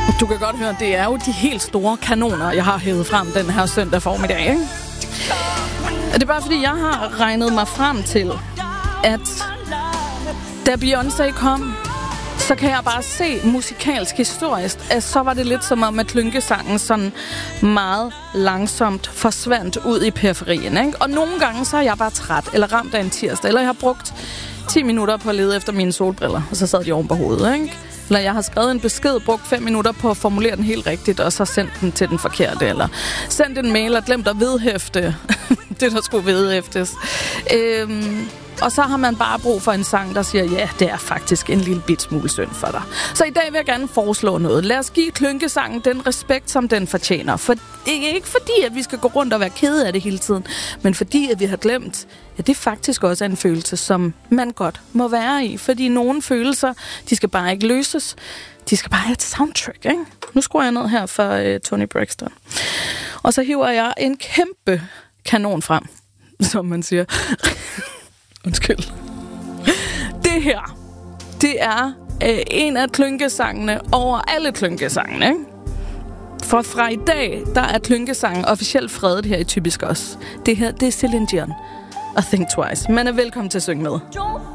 Du kan godt høre, det er jo de helt store kanoner, jeg har hævet frem den her søndag formiddag, ikke? Det er bare fordi, jeg har regnet mig frem til, at da Beyoncé kom, så kan jeg bare se musikalsk historisk, at så var det lidt som om, at klynkesangen sådan meget langsomt forsvandt ud i periferien, ikke? Og nogle gange, så er jeg bare træt, eller ramt af en tirsdag, eller jeg har brugt 10 minutter på at lede efter mine solbriller, og så sad de oven på hovedet, ikke? Eller jeg har skrevet en besked, brugt 5 minutter på at formulere den helt rigtigt, og så sendt den til den forkerte, eller sendt en mail og glemt at vedhæfte det, der skulle vedhæftes. Og så har man bare brug for en sang, der siger, ja, det er faktisk en lille bit smule synd for dig. Så i dag vil jeg gerne foreslå noget. Lad os give klynkesangen den respekt, som den fortjener. For det er ikke fordi, at vi skal gå rundt og være kede af det hele tiden, men fordi, at vi har glemt, at det faktisk også er en følelse, som man godt må være i. Fordi nogle følelser, de skal bare ikke løses. De skal bare have et soundtrack, ikke? Nu skruer jeg ned her for Toni Braxton. Og så hiver jeg en kæmpe kanon frem, som man siger. Undskyld. Det her, det er en af klynkesangene over alle klynkesangene, ikke? For fra i dag, der er klynkesangen officielt fredet her i Typisk Os. Det her, det er Celine Dion og Think Twice. Man er velkommen til at synge med.